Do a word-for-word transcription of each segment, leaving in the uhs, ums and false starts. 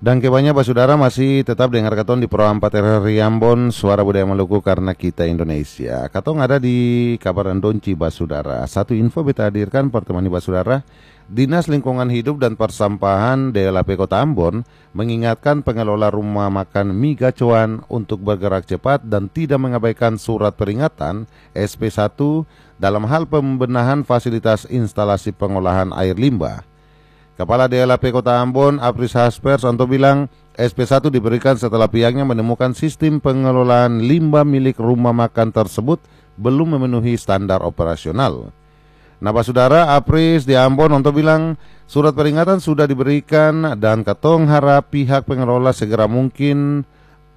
Dan kebanyakan basudara masih tetap dengar Katong di Pro empat R R I Ambon, Suara Budaya Maluku karena kita Indonesia. Katong ada di Kabaran Donci basudara. Satu info beta hadirkan pertemani basudara. Dinas Lingkungan Hidup dan Persampahan D L A P Kota Ambon mengingatkan pengelola rumah makan Mi Gacuan untuk bergerak cepat dan tidak mengabaikan surat peringatan S P satu dalam hal pembenahan fasilitas instalasi pengolahan air limbah. Kepala D L A P Kota Ambon, Apris Hasper Santo bilang, S P satu diberikan setelah pihaknya menemukan sistem pengelolaan limbah milik rumah makan tersebut belum memenuhi standar operasional. Nah, saudara, Apris di Ambon untuk bilang, surat peringatan sudah diberikan dan Katong harap pihak pengelola segera mungkin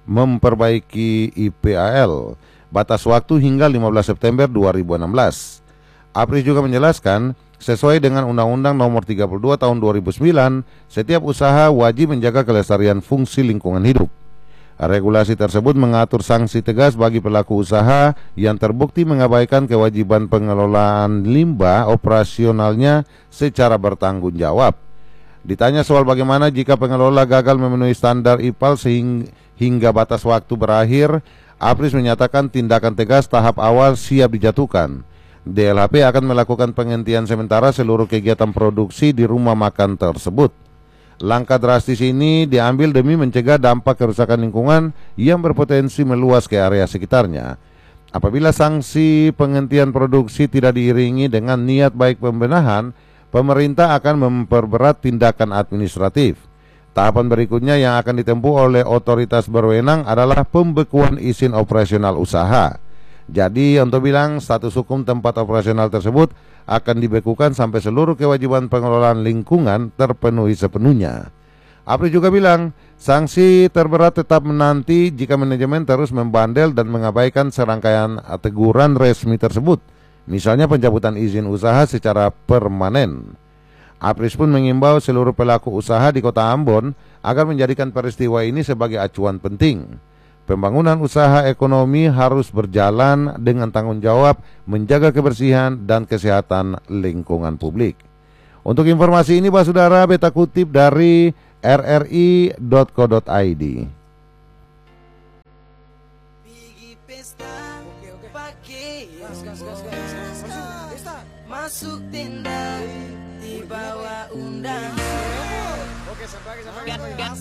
memperbaiki I P A L. Batas waktu hingga lima belas September dua ribu enam belas. Apris juga menjelaskan, sesuai dengan Undang-Undang Nomor tiga puluh dua Tahun dua ribu sembilan, setiap usaha wajib menjaga kelestarian fungsi lingkungan hidup. Regulasi tersebut mengatur sanksi tegas bagi pelaku usaha yang terbukti mengabaikan kewajiban pengelolaan limbah operasionalnya secara bertanggung jawab. Ditanya soal bagaimana jika pengelola gagal memenuhi standar I P A L sehingga batas waktu berakhir, Apris menyatakan tindakan tegas tahap awal siap dijatuhkan. D L H P akan melakukan penghentian sementara seluruh kegiatan produksi di rumah makan tersebut. Langkah drastis ini diambil demi mencegah dampak kerusakan lingkungan yang berpotensi meluas ke area sekitarnya. Apabila sanksi penghentian produksi tidak diiringi dengan niat baik pembenahan, pemerintah akan memperberat tindakan administratif. Tahapan berikutnya yang akan ditempuh oleh otoritas berwenang adalah pembekuan izin operasional usaha. Jadi untuk bilang status hukum tempat operasional tersebut akan dibekukan sampai seluruh kewajiban pengelolaan lingkungan terpenuhi sepenuhnya. Apri juga bilang sanksi terberat tetap menanti jika manajemen terus membandel dan mengabaikan serangkaian teguran resmi tersebut, misalnya pencabutan izin usaha secara permanen. Apris pun mengimbau seluruh pelaku usaha di Kota Ambon agar menjadikan peristiwa ini sebagai acuan penting. Pembangunan usaha ekonomi harus berjalan dengan tanggung jawab menjaga kebersihan dan kesehatan lingkungan publik. Untuk informasi ini, Pak Saudara, beta kutip dari r r i dot co dot i d. Masuk tenda di bawah undang. Oke, sampai lagi, sampai lagi.